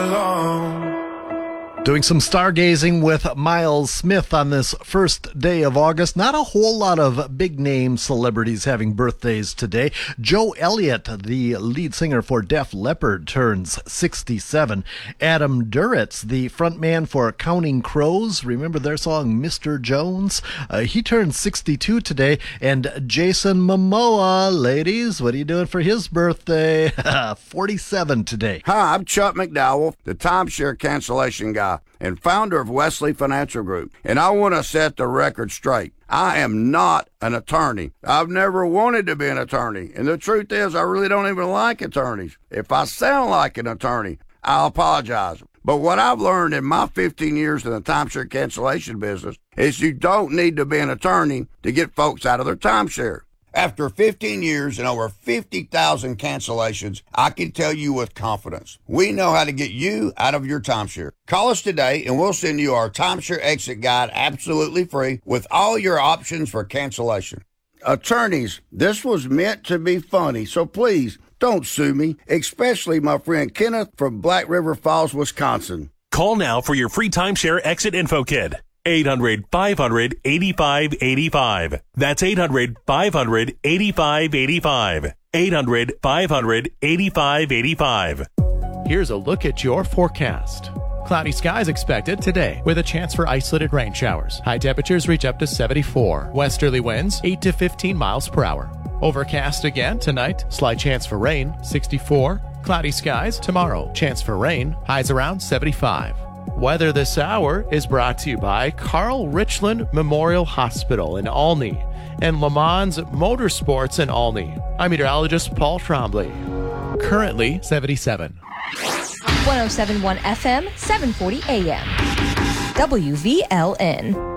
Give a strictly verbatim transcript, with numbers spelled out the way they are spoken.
Doing some stargazing with Miles Smith on this first day of August. Not a whole lot of big-name celebrities having birthdays today. Joe Elliott, the lead singer for Def Leppard, turns sixty-seven. Adam Duritz, the frontman for Counting Crows, remember their song Mister Jones? Uh, he turns sixty-two today. And Jason Momoa, ladies, what are you doing for his birthday? forty-seven today. Hi, I'm Chuck McDowell, the timeshare cancellation guy and founder of Wesley Financial Group. And I want to set the record straight. I am not an attorney. I've never wanted to be an attorney. And the truth is, I really don't even like attorneys. If I sound like an attorney, I'll apologize. But what I've learned in my fifteen years in the timeshare cancellation business is you don't need to be an attorney to get folks out of their timeshare. After fifteen years and over fifty thousand cancellations, I can tell you with confidence, we know how to get you out of your timeshare. Call us today and we'll send you our timeshare exit guide absolutely free with all your options for cancellation. Attorneys, this was meant to be funny, so please don't sue me, especially my friend Kenneth from Black River Falls, Wisconsin. Call now for your free timeshare exit info kit. eight hundred, five hundred, eighty-five eighty-five. That's eight hundred, five hundred, eighty-five eighty-five. eight hundred, five hundred, eighty-five eighty-five. Here's a look at your forecast. Cloudy skies expected today with a chance for isolated rain showers. High temperatures reach up to seventy-four. Westerly winds eight to fifteen miles per hour. Overcast again tonight. Slight chance for rain, sixty-four. Cloudy skies tomorrow. Chance for rain, highs around seventy-five. Weather this hour is brought to you by Carl Richland Memorial Hospital in Olney and Le Mans Motorsports in Olney. I'm meteorologist Paul Trombley. Currently seventy-seven. one oh seven point one F M, seven forty A M. W V L N.